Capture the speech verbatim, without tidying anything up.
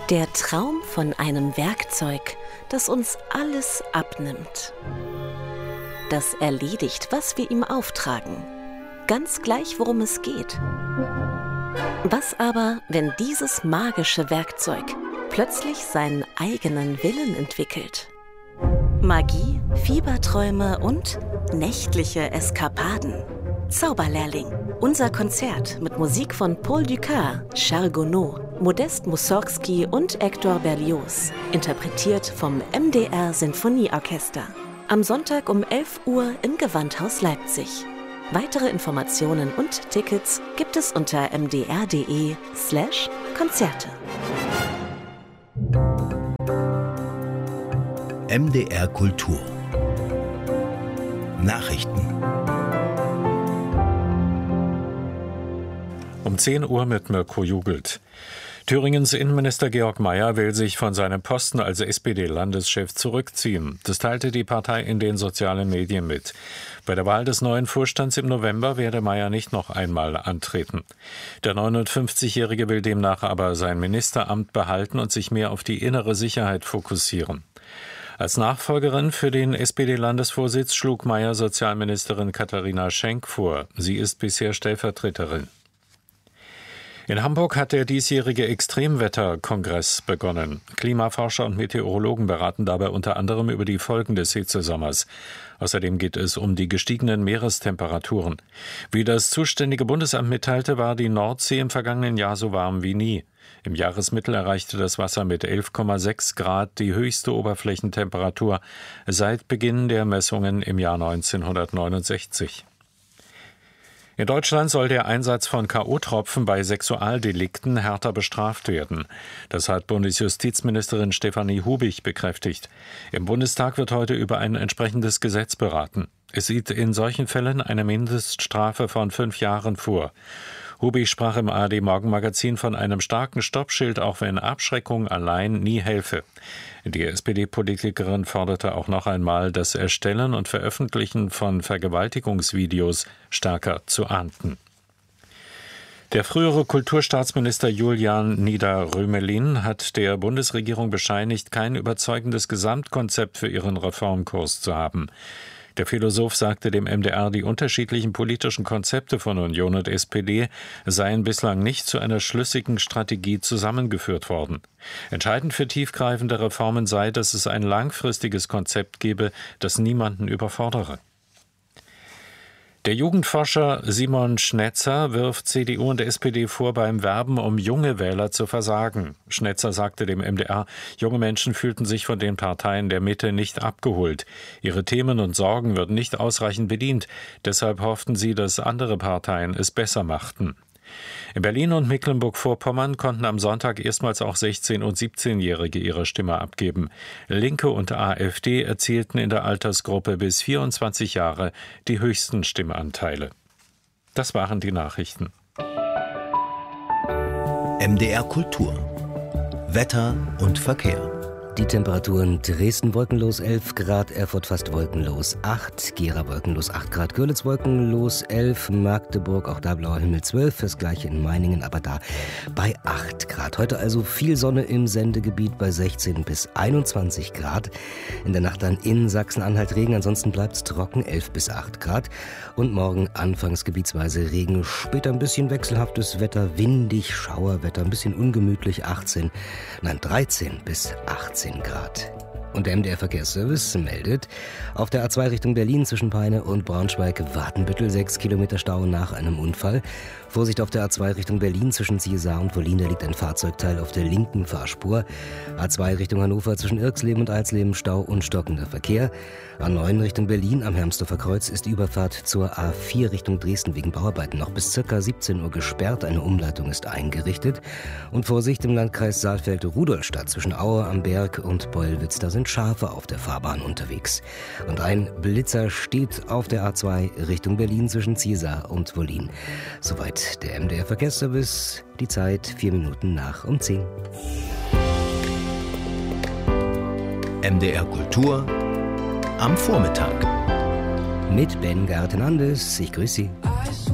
Der Traum von einem Werkzeug, das uns alles abnimmt. Das erledigt, was wir ihm auftragen. Ganz gleich, worum es geht. Was aber, wenn dieses magische Werkzeug plötzlich seinen eigenen Willen entwickelt? Magie, Fieberträume und nächtliche Eskapaden. Zauberlehrling. Unser Konzert mit Musik von Paul Dukas, Charles Gounod, Modest Mussorgsky und Hector Berlioz. Interpretiert vom M D R Sinfonieorchester. Am Sonntag um elf Uhr im Gewandhaus Leipzig. Weitere Informationen und Tickets gibt es unter m d r punkt d e slash Konzerte. M D R Kultur Nachrichten. Um zehn Uhr mit Mirko Jugelt. Thüringens Innenminister Georg Mayer will sich von seinem Posten als S P D-Landeschef zurückziehen. Das teilte die Partei in den sozialen Medien mit. Bei der Wahl des neuen Vorstands im November werde Mayer nicht noch einmal antreten. Der neunundfünfzigjährige will demnach aber sein Ministeramt behalten und sich mehr auf die innere Sicherheit fokussieren. Als Nachfolgerin für den S P D-Landesvorsitz schlug Mayer Sozialministerin Katharina Schenk vor. Sie ist bisher Stellvertreterin. In Hamburg hat der diesjährige Extremwetterkongress begonnen. Klimaforscher und Meteorologen beraten dabei unter anderem über die Folgen des Hitzesommers. Außerdem geht es um die gestiegenen Meerestemperaturen. Wie das zuständige Bundesamt mitteilte, war die Nordsee im vergangenen Jahr so warm wie nie. Im Jahresmittel erreichte das Wasser mit elf Komma sechs Grad die höchste Oberflächentemperatur seit Beginn der Messungen im Jahr neunzehnhundertneunundsechzig. In Deutschland soll der Einsatz von K O-Tropfen bei Sexualdelikten härter bestraft werden. Das hat Bundesjustizministerin Stefanie Hubig bekräftigt. Im Bundestag wird heute über ein entsprechendes Gesetz beraten. Es sieht in solchen Fällen eine Mindeststrafe von fünf Jahren vor. Hubig sprach im A R D-Morgenmagazin von einem starken Stoppschild, auch wenn Abschreckung allein nie helfe. Die S P D-Politikerin forderte auch noch einmal, das Erstellen und Veröffentlichen von Vergewaltigungsvideos stärker zu ahnden. Der frühere Kulturstaatsminister Julian Nieder-Römelin hat der Bundesregierung bescheinigt, kein überzeugendes Gesamtkonzept für ihren Reformkurs zu haben. Der Philosoph sagte dem M D R, die unterschiedlichen politischen Konzepte von Union und S P D seien bislang nicht zu einer schlüssigen Strategie zusammengeführt worden. Entscheidend für tiefgreifende Reformen sei, dass es ein langfristiges Konzept gebe, das niemanden überfordere. Der Jugendforscher Simon Schnetzer wirft C D U und S P D vor, beim Werben um junge Wähler zu versagen. Schnetzer sagte dem M D R, junge Menschen fühlten sich von den Parteien der Mitte nicht abgeholt. Ihre Themen und Sorgen würden nicht ausreichend bedient. Deshalb hofften sie, dass andere Parteien es besser machten. In Berlin und Mecklenburg-Vorpommern konnten am Sonntag erstmals auch sechzehn- und siebzehnjährige ihre Stimme abgeben. Linke und AfD erzielten in der Altersgruppe bis vierundzwanzig Jahre die höchsten Stimmanteile. Das waren die Nachrichten. M D R Kultur Wetter und Verkehr. Die Temperaturen: Dresden wolkenlos elf Grad, Erfurt fast wolkenlos acht, Gera wolkenlos acht Grad, Görlitz wolkenlos elf, Magdeburg, auch da blauer Himmel zwölf, das gleiche in Meiningen, aber da bei acht Grad. Heute also viel Sonne im Sendegebiet bei sechzehn bis einundzwanzig Grad. In der Nacht dann in Sachsen-Anhalt Regen, ansonsten bleibt es trocken, elf bis acht Grad. Und morgen anfangs gebietsweise Regen, später ein bisschen wechselhaftes Wetter, windig, Schauerwetter, ein bisschen ungemütlich, achtzehn, nein dreizehn bis achtzehn Grad. Und der M D R Verkehrsservice meldet, auf der A zwei Richtung Berlin zwischen Peine und Braunschweig-Wartenbüttel sechs Kilometer Stau nach einem Unfall. Vorsicht auf der A zwei Richtung Berlin zwischen Ziesar und Wollin, da liegt ein Fahrzeugteil auf der linken Fahrspur. A zwei Richtung Hannover zwischen Irksleben und Alsleben Stau und stockender Verkehr. A neun Richtung Berlin am Hermsdorfer Kreuz ist die Überfahrt zur A vier Richtung Dresden wegen Bauarbeiten noch bis ca. siebzehn Uhr gesperrt. Eine Umleitung ist eingerichtet. Und Vorsicht im Landkreis Saalfeld-Rudolstadt zwischen Aue am Berg und Beulwitz, da sind Schafe auf der Fahrbahn unterwegs. Und ein Blitzer steht auf der A zwei Richtung Berlin zwischen Ziesar und Wollin. Soweit der M D R Verkehrsservice, die Zeit vier Minuten nach um zehn. M D R Kultur am Vormittag. Mit Ben Gartenandes, ich grüße Sie.